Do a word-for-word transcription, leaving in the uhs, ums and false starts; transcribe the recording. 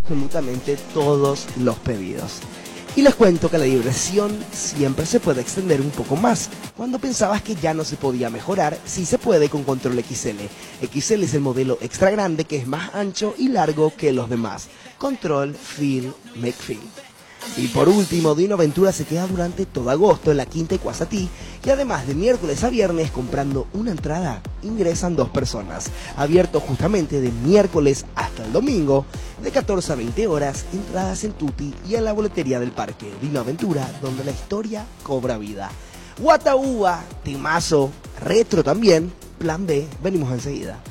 absolutamente todos los pedidos. Y les cuento que la diversión siempre se puede extender un poco más. Cuando pensabas que ya no se podía mejorar, sí se puede con Control X L. X L es el modelo extra grande que es más ancho y largo que los demás. Control, Feel, Make Feel. Y por último, Dino Aventura se queda durante todo agosto en la Quinta Iguazatí, y además de miércoles a viernes, comprando una entrada ingresan dos personas. Abierto justamente de miércoles hasta el domingo, de catorce a veinte horas, entradas en Tutti y en la boletería del parque. Dino Aventura, donde la historia cobra vida. Guataúba, temazo, retro también, Plan B, venimos enseguida.